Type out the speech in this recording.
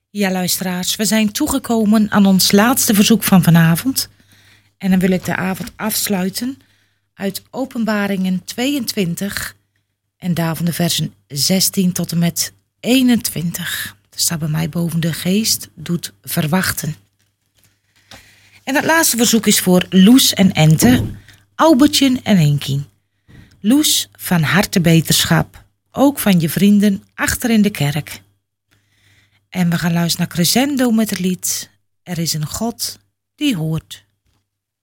Ja, luisteraars, we zijn toegekomen aan ons laatste verzoek van vanavond. En dan wil ik de avond afsluiten uit Openbaringen 22 en daarvan de versen 16 tot en met 21. Er staat bij mij boven: de geest doet verwachten. En het laatste verzoek is voor Loes en Ente, Albertje en Henkie. Loes, van harte beterschap, ook van je vrienden achter in de kerk. En we gaan luisteren naar Crescendo met het lied Er is een God die hoort.